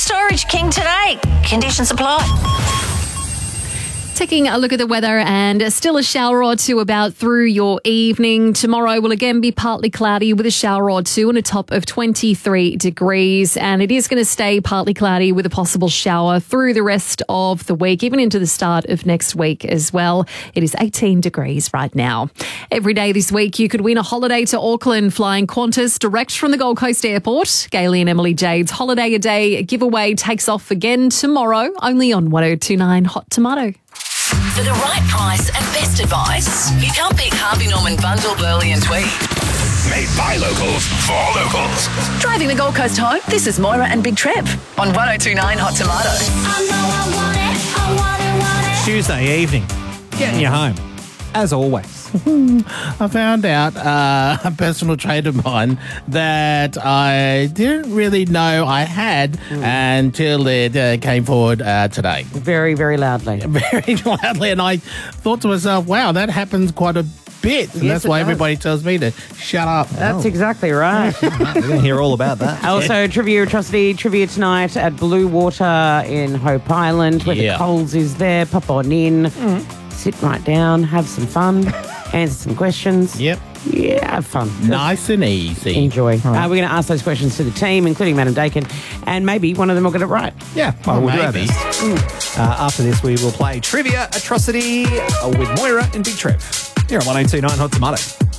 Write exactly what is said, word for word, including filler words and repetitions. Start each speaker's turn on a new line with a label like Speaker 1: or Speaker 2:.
Speaker 1: Storage King today. Conditions apply.
Speaker 2: Taking a look at the weather, and still a shower or two about through your evening. Tomorrow will again be partly cloudy with a shower or two and a top of twenty-three degrees. And it is going to stay partly cloudy with a possible shower through the rest of the week, even into the start of next week as well. It is eighteen degrees right now. Every day this week, you could win a holiday to Auckland flying Qantas direct from the Gold Coast Airport. Gailey and Emily Jade's Holiday a Day giveaway takes off again tomorrow, only on one oh two nine Hot Tomato.
Speaker 3: For the right price and best advice, you can't pick Harvey Norman Bundle, Burley and Tweed.
Speaker 4: Made by locals, for locals.
Speaker 3: Driving the Gold Coast home, this is Moira and Big Trev on one oh two nine Hot Tomato.
Speaker 5: I know I want it, I want it, want it.
Speaker 6: Tuesday evening, getting you home, as always.
Speaker 7: I found out uh, a personal trait of mine that I didn't really know I had mm. until it uh, came forward uh, today.
Speaker 8: Very, very loudly.
Speaker 7: Very loudly. And I thought to myself, wow, that happens quite a bit. And
Speaker 8: Yes,
Speaker 7: that's why
Speaker 8: does.
Speaker 7: everybody tells me to shut up.
Speaker 8: That's oh. exactly right.
Speaker 6: We're going to hear all about that.
Speaker 8: Also, Trivia Atrocity, trivia tonight at Blue Water in Hope Island, where
Speaker 7: Yeah.
Speaker 8: the Coles is there. Pop on in, mm. sit right down, have some fun, answer some questions.
Speaker 7: Yep.
Speaker 8: Yeah, have fun.
Speaker 7: Nice and easy.
Speaker 8: Enjoy. Uh, we're going to ask those questions to the team, including Madam Dakin, and maybe one of them will get it right.
Speaker 6: Yeah, well, we'll do our
Speaker 7: maybe.
Speaker 6: best. Uh, after this, we will play Trivia Atrocity with Moira and Big Trev here on one oh two nine Hot Tomato.